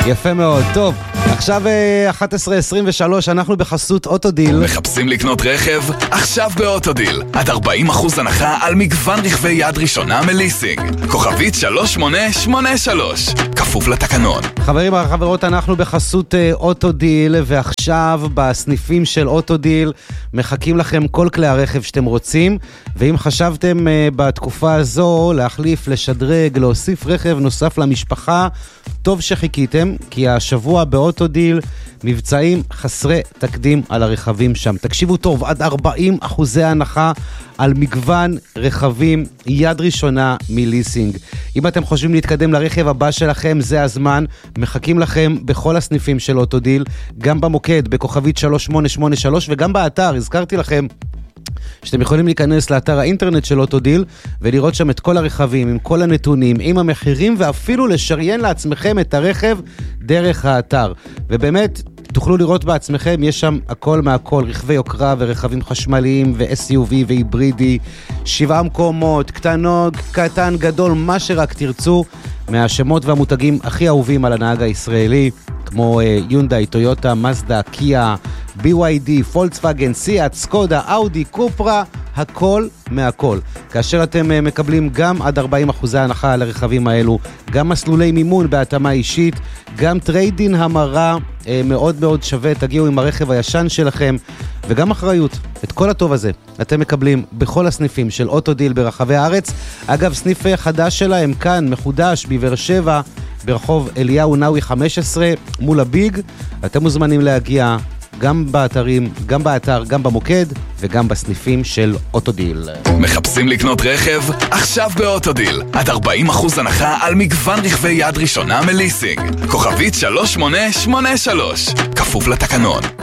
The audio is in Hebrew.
יפה מאוד, טוב. עכשיו 11:23, אנחנו בחסות אוטודיל. מחפשים לקנות רכב? עכשיו באוטודיל. עד 40% הנחה על מגוון רכבי יד ראשונה מליסינג. כוכבית 3883. כפוף לתקנון. חברים וחברות, אנחנו בחסות אוטודיל, ועכשיו בסניפים של אוטודיל מחכים לכם כל כלי הרכב שאתם רוצים, ואם חשבתם בתקופה הזו להחליף, לשדרג, להוסיף רכב נוסף למשפחה, טוב שחיכיתם, כי השבוע באוטודיל מבצעים חסרי תקדים על הרכבים שם. תקשיבו טוב, עד 40% הנחה על מגוון רכבים יד ראשונה מליסינג. אם אתם חושבים להתקדם לרכב הבא שלכם, זה הזמן. מחכים לכם בכל הסניפים של אוטודיל, גם במוקד, בכוכבית 3883, וגם באתר. הזכרתי לכם שאתם יכולים להיכנס לאתר האינטרנט של אוטודיל ולראות שם את כל הרכבים, עם כל הנתונים, עם המחירים, ואפילו לשריין לעצמכם את הרכב דרך האתר. ובאמת תוכלו לראות בעצמכם, יש שם הכל מהכל, רכבי יוקרה ורכבים חשמליים ו-SUV והיברידי, 7 מקומות, קטנות, קטן, גדול, מה שרק תרצו, מהשמות והמותגים הכי אהובים על הנהג הישראלי, כמו יונדאי, טויוטה, מזדה, קיה, BYD, פולקסווגן, סיאט, סקודה, אאודי, קופרה, הכל מהכל. כאשר אתם מקבלים גם עד 40% הנחה על הרכבים האלו, גם מסלולי מימון בהתאמה אישית, גם טריידין המרה מאוד מאוד שווה, תגיעו עם הרכב הישן שלכם, וגם אחריות. את כל הטוב הזה אתם מקבלים בכל הסניפים של אוטודיל ברחבי הארץ. אגב, סניף חדש שלהם כאן, מחודש, בבאר שבע, ברחוב אליהו נאווי 15, מול הביג. אתם מוזמנים להגיע גם באתרים, גם באתר, גם במוקד, וגם בסניפים של אוטודיל. מחפשים לקנות רכב? עכשיו באוטודיל. עד 40% הנחה על מגוון רכבי יד ראשונה מליסינג. כוכבית 3883. כפוף לתקנון.